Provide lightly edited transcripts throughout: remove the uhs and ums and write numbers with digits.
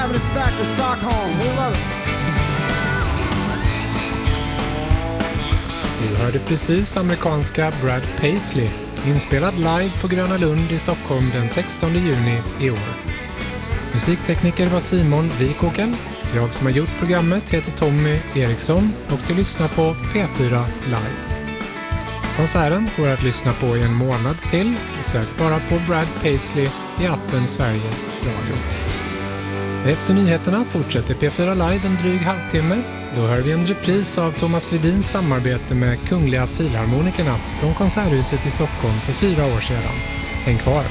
Back to Stockholm. We love it. Du hörde precis amerikanska Brad Paisley, inspelad live på Gröna Lund i Stockholm den 16 juni i år. Musiktekniker var Simon Vikåken. Jag som har gjort programmet heter Tommy Eriksson och du lyssnar på P4 Live. Konserten går att lyssna på i en månad till. Sök bara på Brad Paisley i appen Sveriges Radio. Efter nyheterna fortsätter P4 Live en dryg halvtimme. Då hör vi en repris av Thomas Ledins samarbete med Kungliga Filharmonikerna från Konserthuset i Stockholm för 4 år sedan. Häng kvar!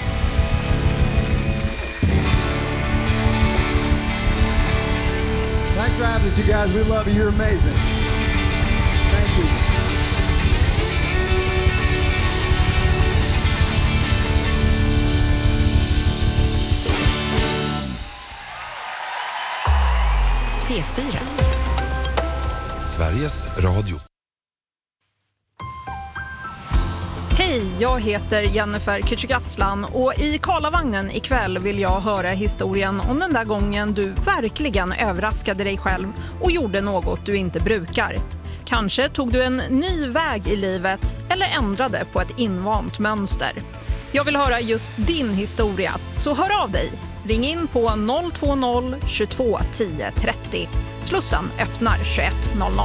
Thanks for having us, you guys. We love you. You're amazing. Thank you. P4 Sveriges Radio. Hej, jag heter Jennifer Kücükaslan och i Karlavagnen ikväll vill jag höra historien om den där gången du verkligen överraskade dig själv och gjorde något du inte brukar. Kanske tog du en ny väg i livet eller ändrade på ett invant mönster. Jag vill höra just din historia, så hör av dig. Ring in på 020 22 10 30. Slussen öppnar 21:00.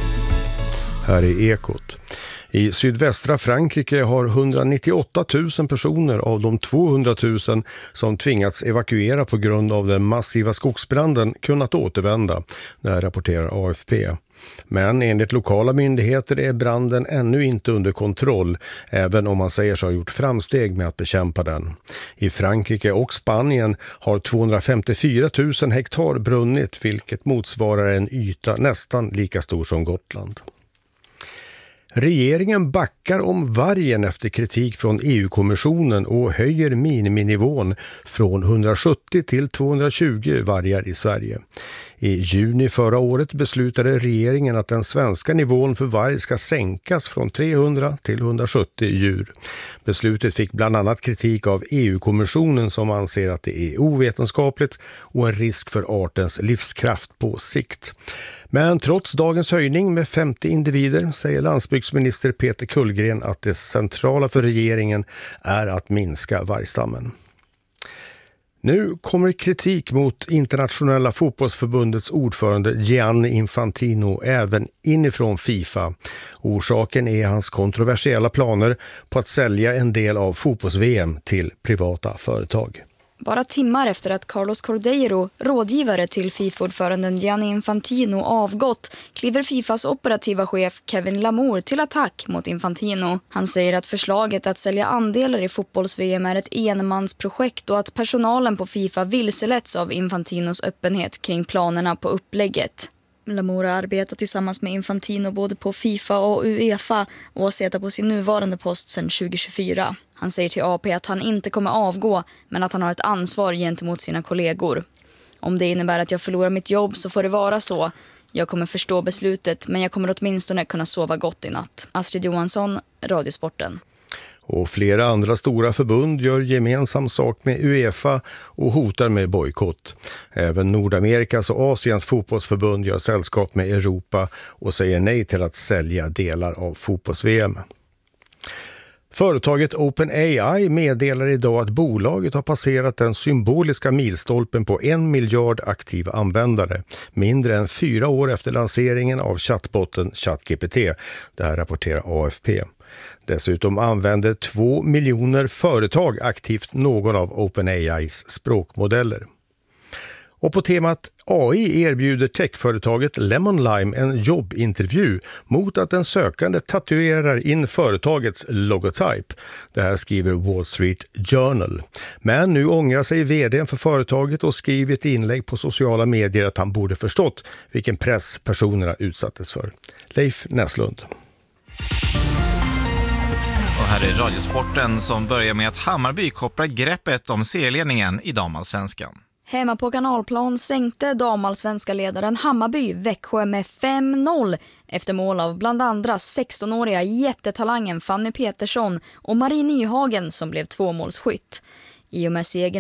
Här är Ekot. I sydvästra Frankrike har 198 000 personer av de 200 000 som tvingats evakuera på grund av den massiva skogsbranden kunnat återvända, det här rapporterar AFP. Men enligt lokala myndigheter är branden ännu inte under kontroll, även om man säger sig ha gjort framsteg med att bekämpa den. I Frankrike och Spanien har 254 000 hektar brunnit, vilket motsvarar en yta nästan lika stor som Gotland. Regeringen backar om vargen efter kritik från EU-kommissionen och höjer miniminivån från 170 till 220 vargar i Sverige. I juni förra året beslutade regeringen att den svenska nivån för varg ska sänkas från 300 till 170 djur. Beslutet fick bland annat kritik av EU-kommissionen som anser att det är ovetenskapligt och en risk för artens livskraft på sikt. Men trots dagens höjning med 50 individer säger landsbygdsminister Peter Kullgren att det centrala för regeringen är att minska vargstammen. Nu kommer kritik mot internationella fotbollsförbundets ordförande Gianni Infantino även inifrån FIFA. Orsaken är hans kontroversiella planer på att sälja en del av fotbolls-VM till privata företag. Bara timmar efter att Carlos Cordeiro, rådgivare till FIFA-ordföranden Gianni Infantino, avgått, kliver FIFAs operativa chef Kevin Lamour till attack mot Infantino. Han säger att förslaget att sälja andelar i fotbolls-VM är ett enmansprojekt och att personalen på FIFA vilseletts av Infantinos öppenhet kring planerna på upplägget. Lamour har arbetat tillsammans med Infantino både på FIFA och UEFA och har suttit på sin nuvarande post sedan 2024. Han säger till AP att han inte kommer avgå, men att han har ett ansvar gentemot sina kollegor. Om det innebär att jag förlorar mitt jobb så får det vara så. Jag kommer förstå beslutet, men jag kommer åtminstone kunna sova gott i natt. Astrid Johansson, Radiosporten. Och flera andra stora förbund gör gemensam sak med UEFA och hotar med bojkott. Även Nordamerikas och Asiens fotbollsförbund gör sällskap med Europa och säger nej till att sälja delar av fotbolls-VM. Företaget OpenAI meddelar idag att bolaget har passerat den symboliska milstolpen på 1 miljard aktiva användare, mindre än 4 år efter lanseringen av chattbotten ChatGPT. Det här rapporterar AFP. Dessutom använder 2 miljoner företag aktivt någon av OpenAIs språkmodeller. Och på temat AI erbjuder techföretaget Lemon Lime en jobbintervju mot att den sökande tatuerar in företagets logotyp. Det här skriver Wall Street Journal. Men nu ångrar sig vdn för företaget och skriver ett inlägg på sociala medier att han borde förstått vilken press personerna utsattes för. Leif Näslund. Och här är Radiosporten som börjar med att Hammarby kopplar greppet om serieledningen i damallsvenskan. Hemma på Kanalplan sänkte damallsvenska ledaren Hammarby Växjö med 5-0 efter mål av bland andra 16-åriga jättetalangen Fanny Petersson och Marie Nyhagen som blev 2-målsskytt. I och med segern